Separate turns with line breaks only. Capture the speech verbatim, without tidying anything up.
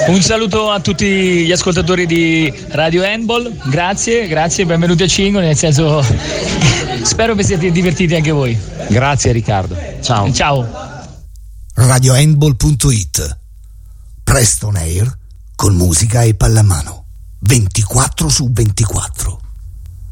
Un saluto a tutti gli ascoltatori di Radio Handball, grazie, grazie, benvenuti a Cingoli, nel senso spero vi siete divertiti anche voi.
Grazie Riccardo, ciao.
Ciao.
radio handball punto it, Preston Air con musica e pallamano ventiquattro su ventiquattro.